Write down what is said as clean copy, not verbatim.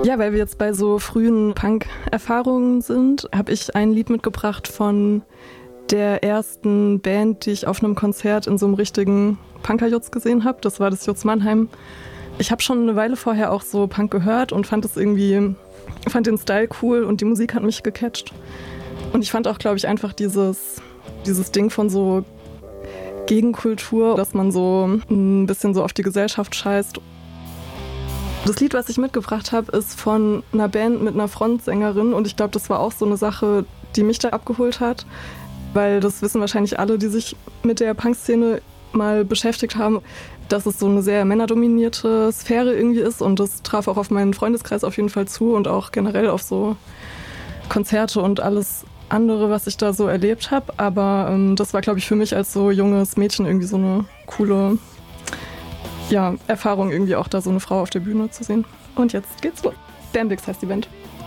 Ja, weil wir jetzt bei so frühen Punk-Erfahrungen sind, habe ich ein Lied mitgebracht von der ersten Band, die ich auf einem Konzert in so einem richtigen Punkerjutz gesehen habe. Das war das Jutz Mannheim. Ich habe schon eine Weile vorher auch so Punk gehört und fand den Style cool und die Musik hat mich gecatcht. Und ich fand auch, glaube ich, einfach dieses Ding von so Gegenkultur, dass man so ein bisschen so auf die Gesellschaft scheißt. Das Lied, was ich mitgebracht habe, ist von einer Band mit einer Frontsängerin und ich glaube, das war auch so eine Sache, die mich da abgeholt hat, weil das wissen wahrscheinlich alle, die sich mit der Punkszene mal beschäftigt haben, dass es so eine sehr männerdominierte Sphäre irgendwie ist und das traf auch auf meinen Freundeskreis auf jeden Fall zu und auch generell auf so Konzerte und alles andere, was ich da so erlebt habe, aber das war, glaube ich, für mich als so junges Mädchen irgendwie so eine coole Erfahrung, irgendwie auch da so eine Frau auf der Bühne zu sehen. Und jetzt geht's los. Damn Dicks heißt die Band.